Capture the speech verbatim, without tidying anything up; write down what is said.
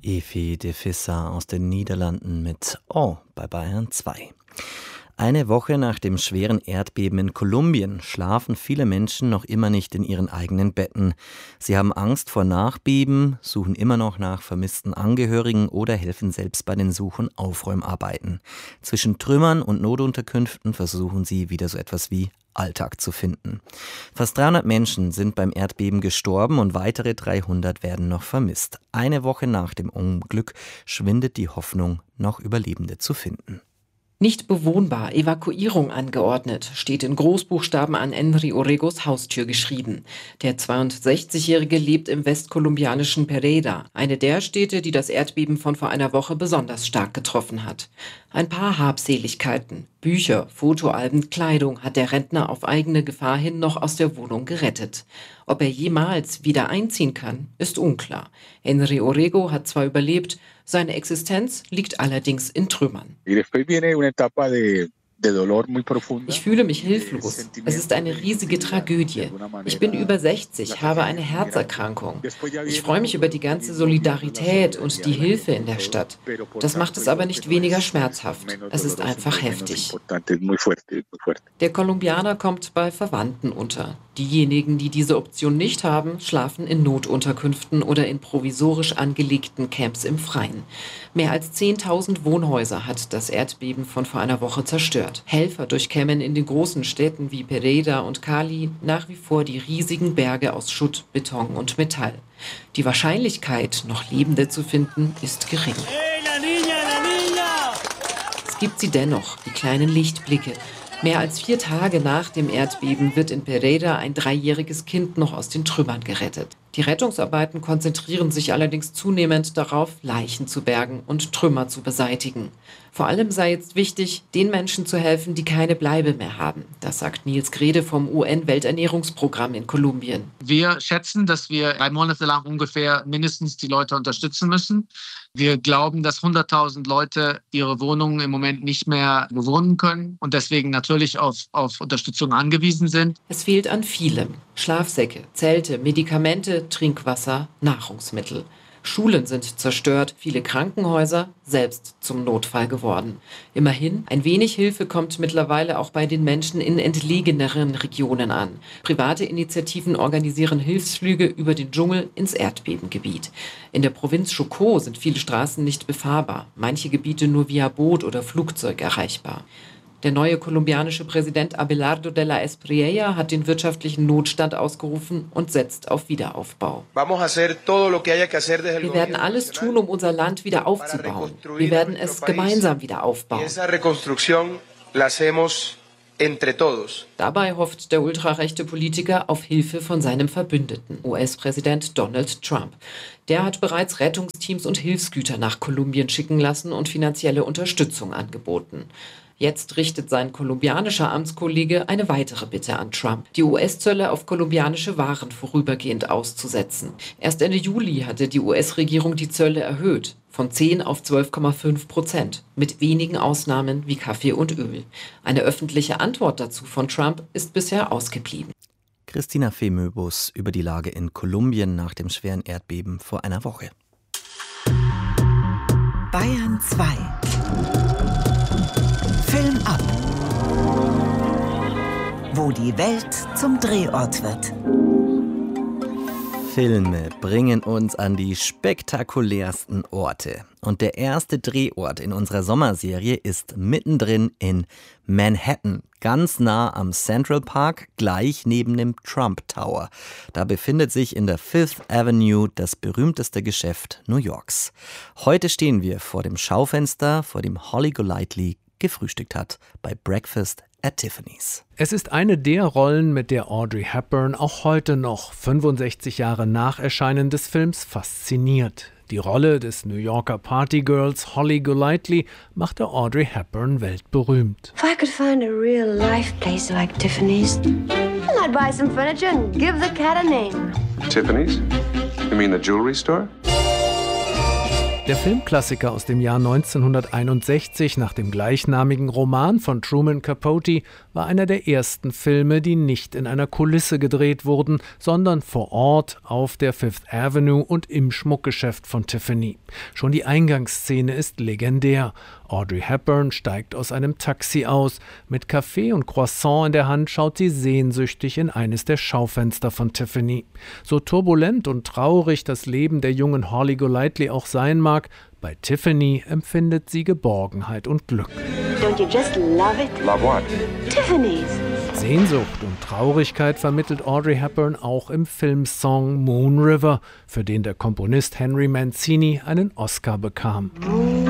Evi de Visser aus den Niederlanden mit Oh bei Bayern zwei. Eine Woche nach dem schweren Erdbeben in Kolumbien schlafen viele Menschen noch immer nicht in ihren eigenen Betten. Sie haben Angst vor Nachbeben, suchen immer noch nach vermissten Angehörigen oder helfen selbst bei den Such- und Aufräumarbeiten. Zwischen Trümmern und Notunterkünften versuchen sie wieder so etwas wie Alltag zu finden. Fast dreihundert Menschen sind beim Erdbeben gestorben und weitere dreihundert werden noch vermisst. Eine Woche nach dem Unglück schwindet die Hoffnung, noch Überlebende zu finden. Nicht bewohnbar, Evakuierung angeordnet, steht in Großbuchstaben an Henry Orregos Haustür geschrieben. Der zweiundsechzigjährige lebt im westkolumbianischen Pereira, eine der Städte, die das Erdbeben von vor einer Woche besonders stark getroffen hat. Ein paar Habseligkeiten, Bücher, Fotoalben, Kleidung hat der Rentner auf eigene Gefahr hin noch aus der Wohnung gerettet. Ob er jemals wieder einziehen kann, ist unklar. Henry Orrego hat zwar überlebt, seine Existenz liegt allerdings in Trümmern. Ich fühle mich hilflos. Es ist eine riesige Tragödie. Ich bin über sechzig, habe eine Herzerkrankung. Ich freue mich über die ganze Solidarität und die Hilfe in der Stadt. Das macht es aber nicht weniger schmerzhaft. Es ist einfach heftig. Der Kolumbianer kommt bei Verwandten unter. Diejenigen, die diese Option nicht haben, schlafen in Notunterkünften oder in provisorisch angelegten Camps im Freien. Mehr als zehntausend Wohnhäuser hat das Erdbeben von vor einer Woche zerstört. Helfer durchkämmen in den großen Städten wie Pereira und Cali nach wie vor die riesigen Berge aus Schutt, Beton und Metall. Die Wahrscheinlichkeit, noch Lebende zu finden, ist gering. Es gibt sie dennoch, die kleinen Lichtblicke. Mehr als vier Tage nach dem Erdbeben wird in Pereira ein dreijähriges Kind noch aus den Trümmern gerettet. Die Rettungsarbeiten konzentrieren sich allerdings zunehmend darauf, Leichen zu bergen und Trümmer zu beseitigen. Vor allem sei jetzt wichtig, den Menschen zu helfen, die keine Bleibe mehr haben. Das sagt Nils Grede vom U N-Welternährungsprogramm in Kolumbien. Wir schätzen, dass wir drei Monate lang ungefähr mindestens die Leute unterstützen müssen. Wir glauben, dass hunderttausend Leute ihre Wohnungen im Moment nicht mehr bewohnen können und deswegen natürlich auf, auf Unterstützung angewiesen sind. Es fehlt an vielem. Schlafsäcke, Zelte, Medikamente, Trinkwasser, Nahrungsmittel. Schulen sind zerstört, viele Krankenhäuser selbst zum Notfall geworden. Immerhin, ein wenig Hilfe kommt mittlerweile auch bei den Menschen in entlegeneren Regionen an. Private Initiativen organisieren Hilfsflüge über den Dschungel ins Erdbebengebiet. In der Provinz Chocó sind viele Straßen nicht befahrbar, manche Gebiete nur via Boot oder Flugzeug erreichbar. Der neue kolumbianische Präsident Abelardo de la Espriella hat den wirtschaftlichen Notstand ausgerufen und setzt auf Wiederaufbau. Wir werden alles tun, um unser Land wieder aufzubauen. Wir werden es gemeinsam wieder aufbauen. Dabei hofft der ultrarechte Politiker auf Hilfe von seinem Verbündeten, U S-Präsident Donald Trump. Der hat bereits Rettungsteams und Hilfsgüter nach Kolumbien schicken lassen und finanzielle Unterstützung angeboten. Jetzt richtet sein kolumbianischer Amtskollege eine weitere Bitte an Trump, die U S-Zölle auf kolumbianische Waren vorübergehend auszusetzen. Erst Ende Juli hatte die U S-Regierung die Zölle erhöht, von zehn auf zwölf Komma fünf Prozent, mit wenigen Ausnahmen wie Kaffee und Öl. Eine öffentliche Antwort dazu von Trump ist bisher ausgeblieben. Christina Fehmöbus über die Lage in Kolumbien nach dem schweren Erdbeben vor einer Woche. Bayern zwei. Film ab. Wo die Welt zum Drehort wird. Filme bringen uns an die spektakulärsten Orte. Und der erste Drehort in unserer Sommerserie ist mittendrin in Manhattan, ganz nah am Central Park, gleich neben dem Trump Tower. Da befindet sich in der Fifth Avenue das berühmteste Geschäft New Yorks. Heute stehen wir vor dem Schaufenster, vor dem Holly Golightly gefrühstückt hat bei Breakfast at Tiffany's. Es ist eine der Rollen, mit der Audrey Hepburn auch heute noch, fünfundsechzig Jahre nach Erscheinen des Films, fasziniert. Die Rolle des New Yorker Partygirls Holly Golightly machte Audrey Hepburn weltberühmt. If I could find a real-life place like Tiffany's, I'd buy some furniture and give the cat a name. Tiffany's? You mean the jewelry store? Der Filmklassiker aus dem Jahr neunzehnhunderteinundsechzig nach dem gleichnamigen Roman von Truman Capote war einer der ersten Filme, die nicht in einer Kulisse gedreht wurden, sondern vor Ort auf der Fifth Avenue und im Schmuckgeschäft von Tiffany. Schon die Eingangsszene ist legendär. Audrey Hepburn steigt aus einem Taxi aus. Mit Kaffee und Croissant in der Hand schaut sie sehnsüchtig in eines der Schaufenster von Tiffany. So turbulent und traurig das Leben der jungen Holly Golightly auch sein mag, bei Tiffany empfindet sie Geborgenheit und Glück. Don't you just love it? Love what? Tiffany's. Sehnsucht und Traurigkeit vermittelt Audrey Hepburn auch im Filmsong Moon River, für den der Komponist Henry Mancini einen Oscar bekam.